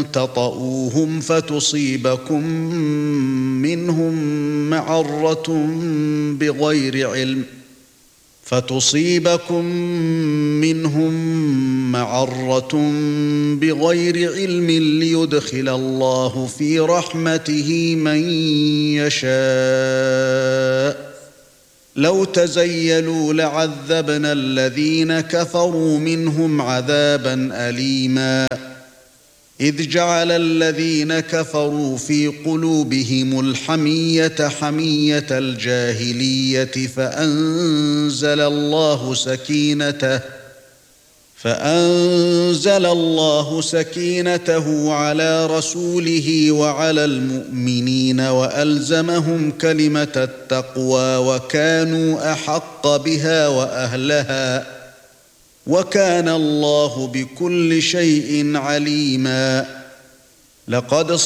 تطؤوهم فتصيبكم منهم معرة بغير علم ليدخل الله في رحمته من يشاء لو تزيلوا لعذبنا الذين كفروا منهم عذابا أليما إذ جعل الذين كفروا في قلوبهم الحمية حمية الجاهلية فأنزل الله سكينته على رسوله وعلى المؤمنين وألزمهم كلمة التقوى وكانوا أحق بها وأهلها وكان الله بكل شيء عليما. لقد